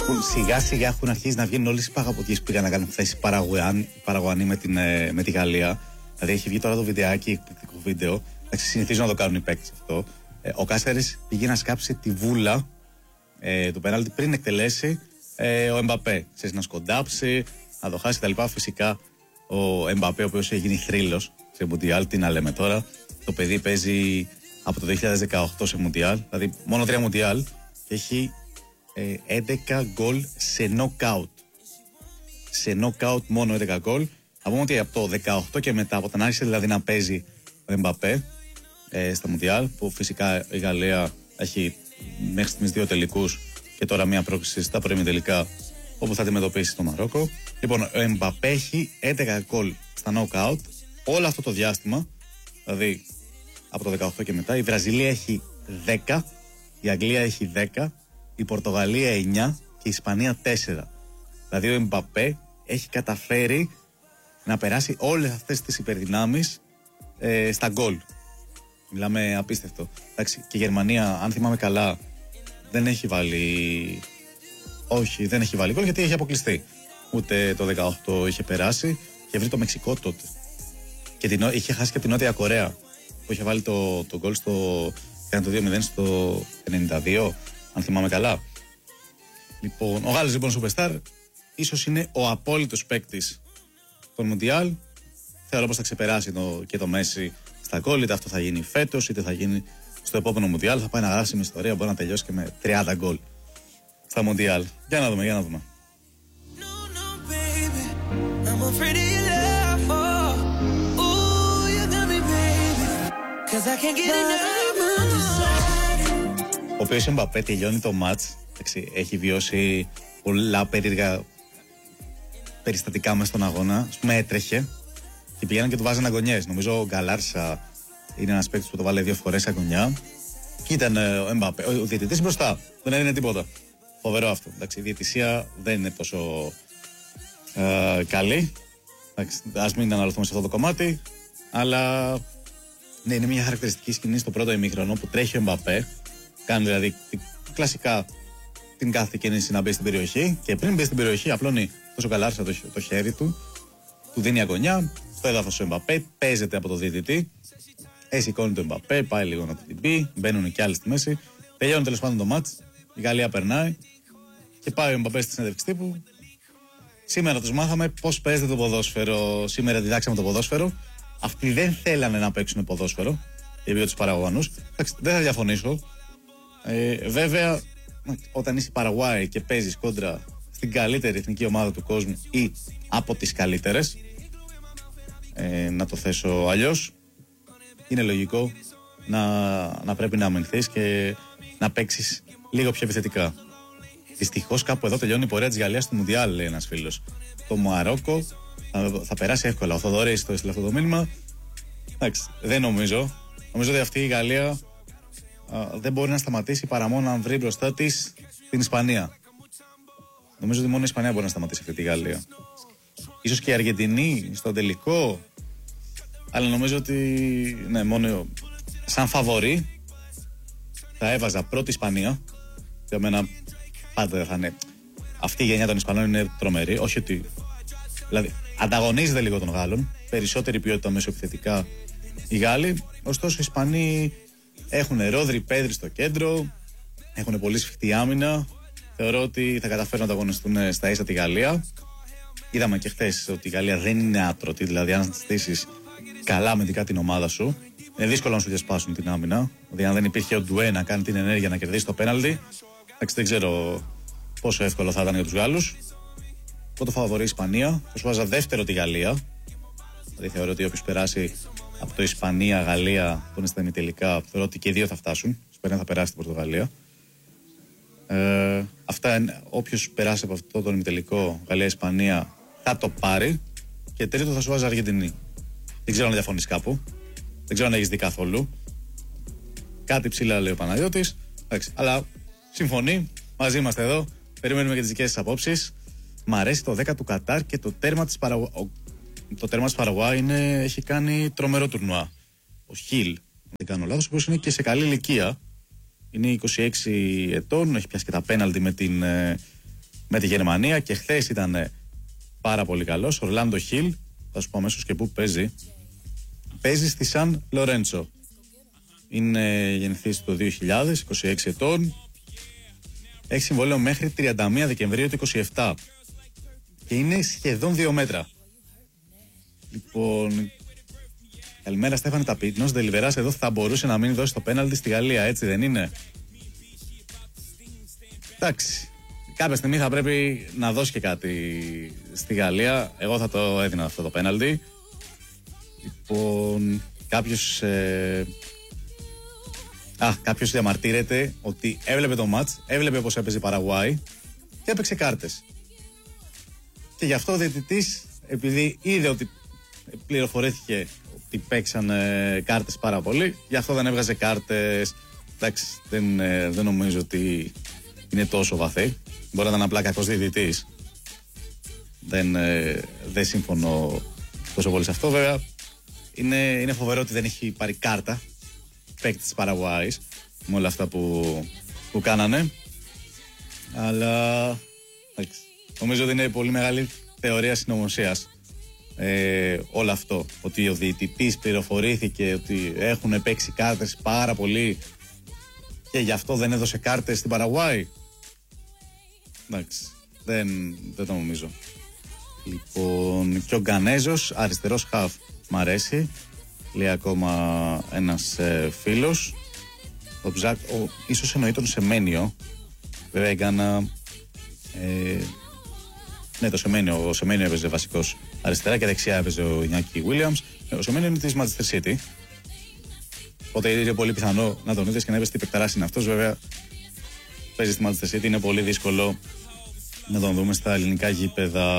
Σιγά σιγά έχουν αρχίσει να βγαίνουν όλες οι παγαποτιές που πήγαν να κάνουν χθες Παραγουανή με τη Γαλλία. Δηλαδή έχει βγει τώρα το βιντεάκι, εκπληκτικό βίντεο. Εντάξει, συνηθίζουν να το κάνουν οι παίκτες αυτό. Ο Κάστερης πήγε να σκάψει τη βούλα του πέναλτι πριν εκτελέσει ο Εμπαπέ. Ξέρεις, να σκοντάψει, να το χάσει κτλ. Φυσικά ο Εμπαπέ, ο οποίος έχει γίνει θρύλος σε Μουντιάλ, τι να λέμε τώρα. Το παιδί παίζει από το 2018 σε Μουντιάλ, δηλαδή μόνο 3 Μουντιάλ και έχει 11 γκολ σε νοκάουτ. Σε νοκάουτ μόνο 11 γκολ. Θα πούμε ότι από το 18 και μετά, από όταν άρχισε δηλαδή να παίζει ο Εμπαπέ στα Μουντιάλ, που φυσικά η Γαλλία έχει μέχρι στιγμής 2 τελικούς και τώρα μία πρόκληση στα πρώιμη τελικά, όπου θα αντιμετωπίσει το Μαρόκο. Λοιπόν, ο Εμπαπέ έχει 11 γκολ στα νοκάουτ όλο αυτό το διάστημα, δηλαδή από το 18 και μετά. Η Βραζιλία έχει 10, η Αγγλία έχει 10, η Πορτογαλία 9 και η Ισπανία 4. Δηλαδή ο Εμπαπέ έχει καταφέρει να περάσει όλες αυτές τις υπερδυνάμεις στα γκολ. Μιλάμε απίστευτο. Εντάξει, και η Γερμανία, αν θυμάμαι καλά, δεν έχει βάλει. Όχι, δεν έχει βάλει γκολ γιατί έχει αποκλειστεί. Ούτε το 18 είχε περάσει. Είχε βρει το Μεξικό τότε. Και είχε χάσει και την Νότια Κορέα, που είχε βάλει το γκολ στο 2-0 στο 92, αν θυμάμαι καλά. Λοιπόν, ο Γάλλος λοιπόν Superstar ίσως είναι ο απόλυτος παίκτης των Μουντιάλ. Θεωρώ πως θα ξεπεράσει και το Μέση στα γκολ. Είτε αυτό θα γίνει φέτος, είτε θα γίνει στο επόμενο Μουντιάλ. Θα πάει να γράψει με ιστορία, μπορεί να τελειώσει και με 30 γκολ στα Μουντιάλ. Για να δούμε. Ο οποίος Εμπαπέ τελειώνει το μάτς. Έχει βιώσει πολλά περίεργα περιστατικά μέσα στον αγώνα. Ας πούμε, έτρεχε και πηγαίναν και του βάζανε αγωνιές. Νομίζω ο Γκαλάρσα είναι ένας παίκτης που το βάλε 2 φορές αγωνιά. Και ήταν ο Εμπαπέ. Ο διαιτητής μπροστά. Δεν έδινε τίποτα. Φοβερό αυτό. Εντάξει, η διαιτησία δεν είναι τόσο καλή. Ας μην αναλωθούμε σε αυτό το κομμάτι. Αλλά ναι, είναι μια χαρακτηριστική σκηνή στο πρώτο ημίχρονο που τρέχει ο Εμπαπέ. Κάνει δηλαδή κλασικά την κάθε κίνηση να μπει στην περιοχή. Και πριν μπει στην περιοχή, απλώνει τόσο Γκαλάρσα το χέρι του. Του δίνει αγωνιά. Στο έδαφος ο Εμπαπέ. Παίζεται από το διαιτητή. Σηκώνει το Εμπαπέ. Πάει λίγο να την πει. Μπαίνουν και άλλοι στη μέση. Τελειώνει τέλος πάντων το μάτς. Η Γαλλία περνάει. Και πάει ο Εμπαπέ στη συνέντευξη τύπου. Σήμερα τους μάθαμε πώς παίζεται το ποδόσφαιρο. Σήμερα διδάξαμε το ποδόσφαιρο. Αυτοί δεν θέλανε να παίξουν ποδόσφαιρο. Οι τους Παραγουανούς. Δεν θα διαφωνήσω. Βέβαια, όταν είσαι Παραγουάη και παίζεις κόντρα στην καλύτερη εθνική ομάδα του κόσμου ή από τις καλύτερες, να το θέσω αλλιώς, είναι λογικό να πρέπει να αμυνθείς και να παίξεις λίγο πιο επιθετικά. Δυστυχώς κάπου εδώ τελειώνει η πορεία της Γαλλίας στο Μουντιάλ, λέει ένας φίλος. Το Μαρόκο θα περάσει εύκολα. Ο Θοδωρής το έστειλε αυτό το μήνυμα. Εντάξει, δεν νομίζω. Νομίζω ότι αυτή η Γαλλία δεν μπορεί να σταματήσει παρά μόνο αν βρει μπροστά της την Ισπανία. Νομίζω ότι μόνο η Ισπανία μπορεί να σταματήσει αυτή τη Γαλλία. Ίσως και η Αργεντινή στο τελικό. Αλλά νομίζω ότι ναι, μόνο σαν φαβορί θα έβαζα πρώτη Ισπανία. Για μένα πάντα θα είναι. Αυτή η γενιά των Ισπανών είναι τρομερή. Όχι ότι. Δηλαδή, ανταγωνίζεται λίγο των Γάλλων. Περισσότερη ποιότητα μεσοεπιθετικά οι Γάλλοι. Ωστόσο, οι Ισπανοί έχουν Ρόδρυ, Πέδρη στο κέντρο. Έχουν πολύ σφιχτή άμυνα. Θεωρώ ότι θα καταφέρουν να ανταγωνιστούν στα ίσα τη Γαλλία. Είδαμε και χθες ότι η Γαλλία δεν είναι άτρωτη. Δηλαδή, αν στήσεις καλά αμυντικά την ομάδα σου, είναι δύσκολο να σου διασπάσουν την άμυνα. Δηλαδή, αν δεν υπήρχε ο Ντουέ να κάνει την ενέργεια να κερδίσει το πέναλτι, δεν ξέρω πόσο εύκολο θα ήταν για τους Γάλλους. Πρώτο φαβορί Ισπανία. Θα σου βάζα δεύτερο τη Γαλλία. Δηλαδή, θεωρώ ότι όποιος περάσει από το Ισπανία-Γαλλία που είναι στα ημιτελικά, θεωρώ ότι και οι δύο θα φτάσουν. Η Ισπανία θα περάσει την Πορτογαλία. Αυτά, όποιος περάσει από αυτό το ημιτελικό Γαλλία-Ισπανία θα το πάρει. Και τρίτο θα σου βάζα Αργεντινή. Δεν ξέρω αν διαφωνείς κάπου. Δεν ξέρω αν έχεις δει καθόλου. Κάτι ψηλά λέει ο Παναγιώτης. Εντάξει, αλλά συμφωνεί. Μαζί είμαστε εδώ. Περιμένουμε και τις δικές σας απόψεις. Μ' αρέσει το 10 του Κατάρ και το τέρμα της Παραγουάη έχει κάνει τρομερό τουρνουά. Ο Χιλ, αν δεν κάνω λάθος, ο οποίος είναι και σε καλή ηλικία. Είναι 26 ετών, έχει πιάσει και τα πέναλτι με την με τη Γερμανία και χθες ήταν πάρα πολύ καλός. Ορλάντο Χιλ, θα σου πω αμέσως και πού παίζει. Παίζει στη Σαν Λορέντσο. Είναι γεννηθής το 2000, 26 ετών. Έχει συμβόλαιο μέχρι 31 Δεκεμβρίου του 27 και είναι σχεδόν 2 μέτρα. Λοιπόν, καλημέρα Στέφανε Ταπίτνος. Δελιβεράς εδώ θα μπορούσε να μην δώσει το πέναλτι στη Γαλλία, έτσι δεν είναι? Εντάξει, κάποια στιγμή θα πρέπει να δώσει και κάτι στη Γαλλία. Εγώ θα το έδινα αυτό το πέναλτι. Λοιπόν, κάποιος διαμαρτύρεται ότι έβλεπε το μάτς, έβλεπε πως έπαιζε η Παραγουάη και έπαιξε κάρτες. Και γι' αυτό ο διαιτητής, επειδή είδε ότι πληροφορήθηκε ότι παίξαν κάρτες πάρα πολύ, γι' αυτό δεν έβγαζε κάρτες. Εντάξει, δεν νομίζω ότι είναι τόσο βαθύ. Μπορεί να ήταν απλά κακός διαιτητής. Δεν συμφωνώ τόσο πολύ σε αυτό. Βέβαια, είναι φοβερό ότι δεν έχει πάρει κάρτα παίκτη της Παραγουάης με όλα αυτά που κάνανε. Αλλά νομίζω ότι είναι πολύ μεγάλη θεωρία συνωμοσίας όλο αυτό. Ότι ο διαιτητής πληροφορήθηκε ότι έχουν παίξει κάρτες πάρα πολύ και γι' αυτό δεν έδωσε κάρτες στην Παραγουάη. Εντάξει, δεν το νομίζω. Λοιπόν, και ο Γκανέζος, αριστερός χαφ, μ' αρέσει. Λέει ακόμα ένας φίλος. Ίσως εννοεί τον Σεμένιο. Βέβαια η Γκάνα... ναι, το Σεμένιο. Ο Σεμένιο έπαιζε βασικός αριστερά και δεξιά έπαιζε ο Ινιάκη Βίλιαμς. Ο Σεμένιο είναι της Manchester City. Οπότε είναι πολύ πιθανό να τον είδες και να έπαιζε τι παικταράς είναι αυτός. Βέβαια παίζει στη Manchester City. Είναι πολύ δύσκολο να τον δούμε στα ελληνικά γήπεδα.